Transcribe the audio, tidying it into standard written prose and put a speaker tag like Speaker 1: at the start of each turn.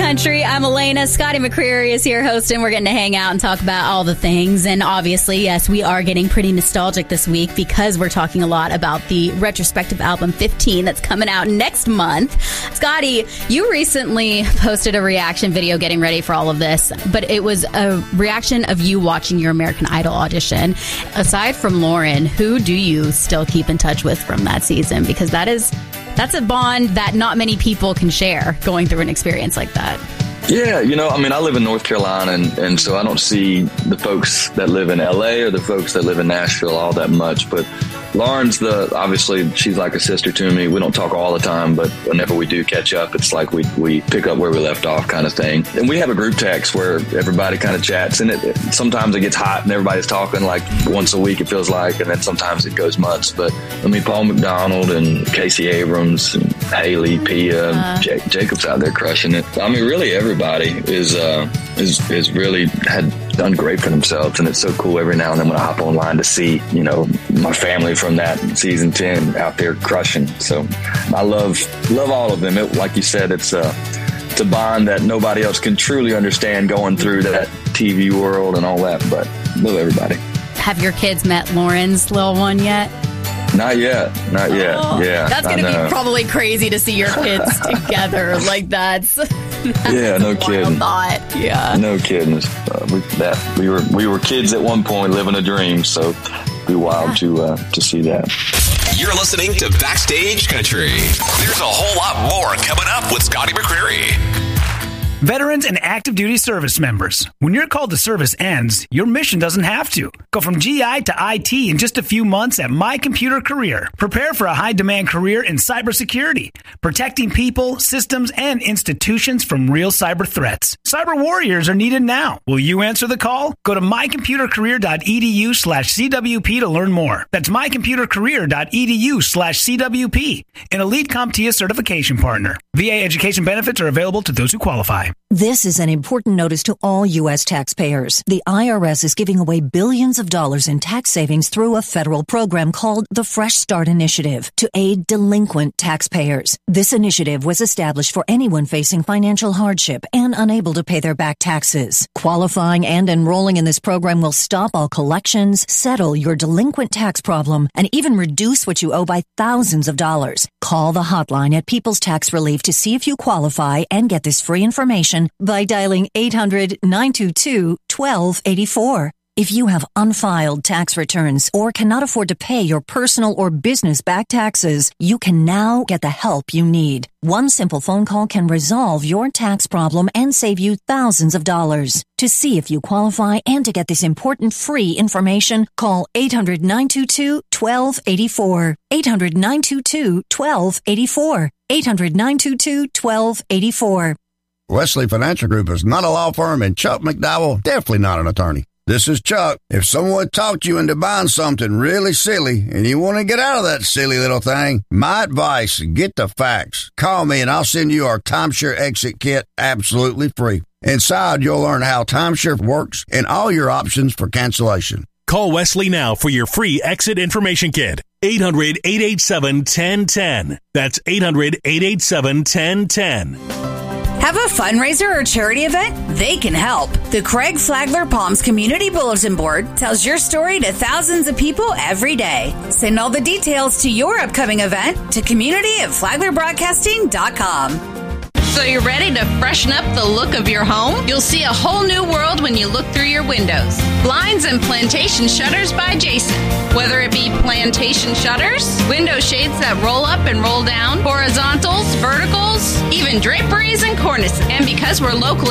Speaker 1: Country. I'm Elena. Scotty McCreery is here hosting. We're getting to hang out and talk about all the things. And obviously, yes, we are getting pretty nostalgic this week because we're talking a lot about the retrospective album 15 that's coming out next month. Scotty, you recently posted a reaction video getting ready for all of this, but it was a reaction of you watching your American Idol audition. Aside from Lauren, who do you still keep in touch with from that season? Because that's a bond that not many people can share going through an experience like that.
Speaker 2: Yeah, I live in North Carolina, and so I don't see the folks that live in LA or the folks that live in Nashville all that much. But Lauren's obviously she's like a sister to me. We don't talk all the time, but whenever we do catch up, it's like we pick up where we left off kind of thing. And we have a group text where everybody kind of chats, and sometimes it gets hot and everybody's talking like once a week, it feels like, and then sometimes it goes months. But Paul McDonald and Casey Abrams and Haley, Pia, Jacob's out there crushing it. Really everybody is really done great for themselves, and it's so cool every now and then when I hop online to see, my family from that season 10 out there crushing. So I love all of them. Like you said, it's a bond that nobody else can truly understand going through that TV world and all that, but love everybody.
Speaker 1: Have your kids met Lauren's little one yet?
Speaker 2: Not yet. Yeah.
Speaker 1: That's going to be probably crazy to see your kids together. Like that's
Speaker 2: yeah, no kidding.
Speaker 1: Thought. Yeah.
Speaker 2: No kidding. We were kids at one point living a dream, so it'd be wild to see that.
Speaker 3: You're listening to Backstage Country. There's a whole lot more coming up with Scotty McCreery.
Speaker 4: Veterans and active duty service members. When your call to service ends, your mission doesn't have to. Go from GI to IT in just a few months at My Computer Career. Prepare for a high-demand career in cybersecurity, protecting people, systems, and institutions from real cyber threats. Cyber warriors are needed now. Will you answer the call? Go to mycomputercareer.edu/CWP to learn more. That's mycomputercareer.edu/CWP. An Elite CompTIA certification partner. VA education benefits are available to those who qualify.
Speaker 5: This is an important notice to all U.S. taxpayers. The IRS is giving away billions of dollars in tax savings through a federal program called the Fresh Start Initiative to aid delinquent taxpayers. This initiative was established for anyone facing financial hardship and unable to pay their back taxes. Qualifying and enrolling in this program will stop all collections, settle your delinquent tax problem, and even reduce what you owe by thousands of dollars. Call the hotline at People's Tax Relief to see if you qualify and get this free information by dialing 800-922-1284. If you have unfiled tax returns or cannot afford to pay your personal or business back taxes, you can now get the help you need. One simple phone call can resolve your tax problem and save you thousands of dollars. To see if you qualify and to get this important free information, call 800-922-1284. 800-922-1284. 800-922-1284.
Speaker 6: Wesley Financial Group is not a law firm, and Chuck McDowell definitely not an attorney. This is Chuck. If someone talked you into buying something really silly and you want to get out of that silly little thing, my advice, get the facts. Call me and I'll send you our timeshare exit kit absolutely free. Inside, you'll learn how timeshare works and all your options for cancellation.
Speaker 7: Call Wesley now for your free exit information kit. 800-887-1010. That's 800-887-1010.
Speaker 8: Have a fundraiser or charity event? They can help. The Craig Flagler Palms Community Bulletin Board tells your story to thousands of people every day. Send all the details to your upcoming event to community@flaglerbroadcasting.com.
Speaker 9: So you're ready to freshen up the look of your home? You'll see a whole new world when you look through your windows. Blinds and Plantation Shutters by Jason. Whether it be plantation shutters, window shades that roll up and roll down, horizontals, verticals, even draperies and cornices. And because we're locally